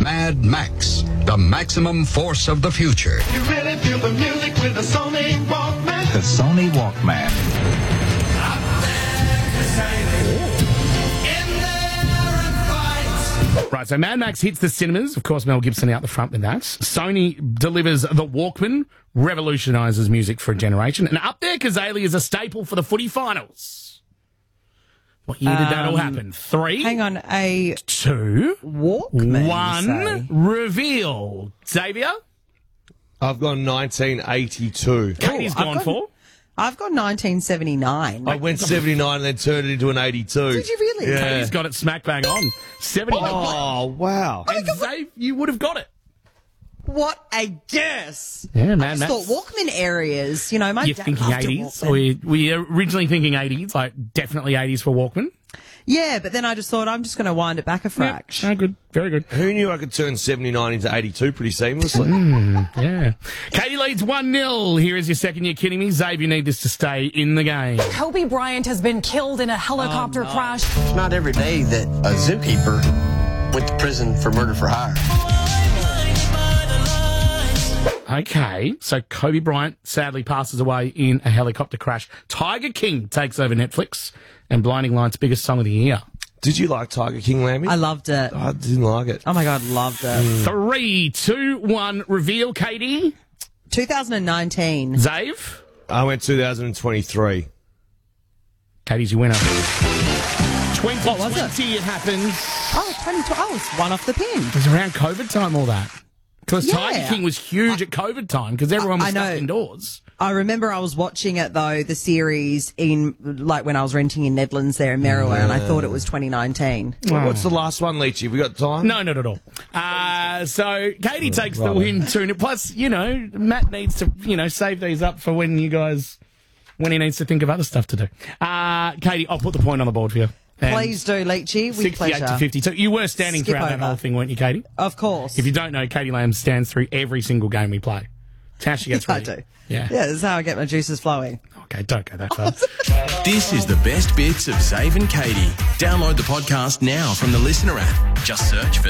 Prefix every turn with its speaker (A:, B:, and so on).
A: Mad Max, the maximum force of the future.
B: You really feel the music with the Sony Walkman.
C: The Sony Walkman.
D: Right, so Mad Max hits the cinemas. Of course, Mel Gibson out the front with that. Sony delivers the Walkman, revolutionises music for a generation. And up there, Kazali is a staple for the footy finals. What year did that all happen? 3?
E: Hang on, a
D: 2,
E: Walkman.
D: 1, reveal. Xavier?
F: I've gone 1982.
D: Katie's gone for?
E: I've got 1979.
F: I went 79 and then turned it into an 82.
E: Did you really?
F: Yeah.
D: Katie's got it smack bang on. 79.
F: Oh, wow.
D: And Xavier, you would have got it.
E: What a guess!
D: Yeah,
E: I
D: Mad
E: just
D: Max.
E: thought Walkman areas. You know, my
D: You're
E: dad
D: thinking
E: loved a
D: 80s?
E: Walkman.
D: Were you originally thinking 80s? Like, definitely 80s for Walkman?
E: Yeah, but then I just thought I'm just going to wind it back a fraction.
D: Oh, good. Very good.
F: Who knew I could turn 79 into 82 pretty seamlessly?
D: Yeah. Katie leads 1-0. Here is your second. You're kidding me? Xavier, you need this to stay in the game.
G: Kobe Bryant has been killed in a helicopter crash.
H: It's not every day that a zookeeper went to prison for murder for hire.
D: Okay, so Kobe Bryant sadly passes away in a helicopter crash. Tiger King takes over Netflix and Blinding Lights' biggest song of the year.
F: Did you like Tiger King, Lammy?
E: I loved it.
F: I didn't like it.
E: Oh my God, loved it.
D: 3, 2, 1, reveal, Katie.
E: 2019.
D: Zave.
F: I went 2023.
D: Katie's your winner. 2020
E: What was it?
D: it happened.
E: Oh, 2012. I was one off the pin.
D: It was around COVID time, all that. Because
E: Yeah.
D: Tiger King was huge at COVID time because everyone was
E: I
D: stuck
E: know.
D: indoors.
E: I remember I was watching it though, the series in like when I was renting in Nedlands there in Merriwa, and I thought it was 2019.
F: What's the last one, Leachy? Have we got time?
D: No, not at all. So Katie takes the win 2. Plus, you know, Matt needs to, save these up for when he needs to think of other stuff to do. Katie, I'll put the point on the board for you. And
E: Please do, Leachy. With
D: 68
E: pleasure.
D: to 52. You were standing
E: Skip
D: throughout that
E: over.
D: whole thing, weren't you, Katie?
E: Of course.
D: If you don't know, Katie Lamb stands through every single game we play. It's how she gets
E: I
D: ready.
E: do.
D: Yeah.
E: Yeah, this is how I get my juices flowing.
D: Okay, don't go that far.
I: This is the best bits of Zave and Katie. Download the podcast now from the Listener app. Just search for